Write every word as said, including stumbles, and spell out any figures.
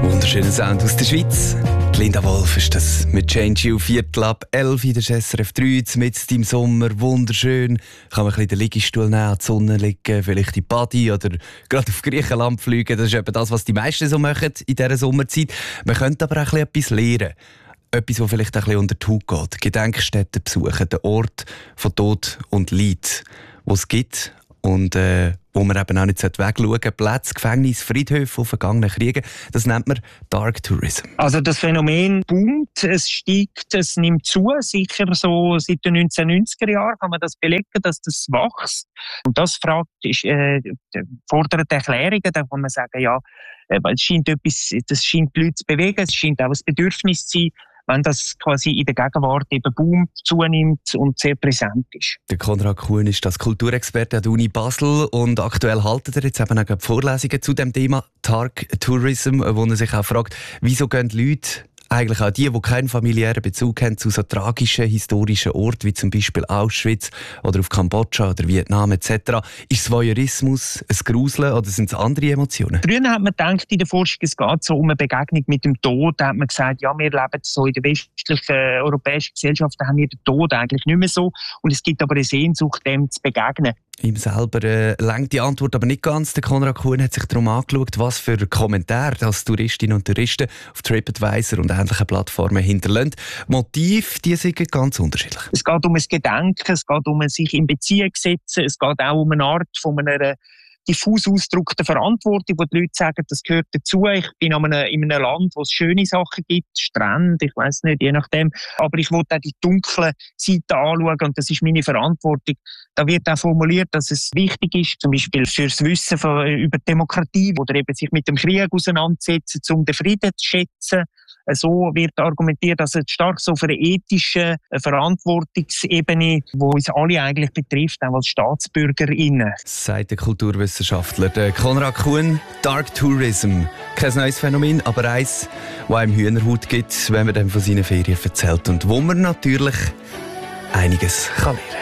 Wunderschöner Sound aus der Schweiz. Die Linda Wolf ist das mit Change You, Viertel ab elf in der S R F drei, mit im Sommer, wunderschön. Kann man ein bisschen in den Liegestuhl nehmen, an die Sonne liegen, vielleicht in Badi oder gerade auf Griechenland fliegen. Das ist eben das, was die meisten so machen in dieser Sommerzeit. Man könnte aber auch ein bisschen etwas lernen. Etwas, das vielleicht ein bisschen unter die Haut geht. Gedenkstätten besuchen, den Ort von Tod und Leid, wo es gibt und äh, wo man eben auch nicht wegschauen sollte. Plätze, Gefängnisse, Friedhöfe von vergangenen Kriegen. Das nennt man Dark Tourism. Also das Phänomen boomt, es steigt, es nimmt zu. Sicher so seit den neunzehnhundertneunziger Jahren kann man das belegen, dass das wächst. Und das fragt, ist, äh, fordert Erklärungen, da kann man sagen, ja, äh, es scheint etwas, das scheint die Leute zu bewegen, es scheint auch ein Bedürfnis zu sein, wenn das quasi in der Gegenwart eben boomt, zunimmt und sehr präsent ist. Der Konrad Kuhn ist das Kulturexperte an der Uni Basel und aktuell haltet er jetzt eben auch Vorlesungen zu dem Thema Dark Tourism, wo er sich auch fragt, wieso gehen die Leute, eigentlich auch die, die keinen familiären Bezug haben zu so tragischen historischen Orten wie zum Beispiel Auschwitz oder auf Kambodscha oder Vietnam et cetera. Ist es Voyeurismus, ein Gruseln oder sind es andere Emotionen? Früher hat man gedacht, in der Forschung, es geht so um eine Begegnung mit dem Tod. Da hat man gesagt, ja, wir leben so in der westlichen äh, europäischen Gesellschaft, da haben wir den Tod eigentlich nicht mehr so. Und es gibt aber eine Sehnsucht, dem zu begegnen. Ihm selber äh, lenkt die Antwort aber nicht ganz. Der Konrad Kuhn hat sich darum angeschaut, was für Kommentare das Touristinnen und Touristen auf TripAdvisor und ähnlichen Plattformen hinterlassen. Motive, die sind ganz unterschiedlich. Es geht um ein Gedenken, es geht um ein sich in Beziehung setzen, es geht auch um eine Art von einer diffus ausgedrückten Verantwortung, wo die Leute sagen, das gehört dazu. Ich bin in einem, in einem Land, wo es schöne Sachen gibt, Strände, ich weiss nicht, je nachdem. Aber ich will auch die dunklen Seiten anschauen und das ist meine Verantwortung. Da wird auch formuliert, dass es wichtig ist, zum Beispiel fürs Wissen von, über Demokratie oder eben sich mit dem Krieg auseinandersetzen, um den Frieden zu schätzen. So wird argumentiert, dass es stark so auf einer ethischen Verantwortungsebene, die uns alle eigentlich betrifft, auch als StaatsbürgerInnen. Sagt der Kulturwissenschaftler der Konrad Kuhn. Dark Tourism. Kein neues Phänomen, aber eins, das einem Hühnerhaut gibt, wenn man dann von seinen Ferien erzählt und wo man natürlich einiges kann lernen kann.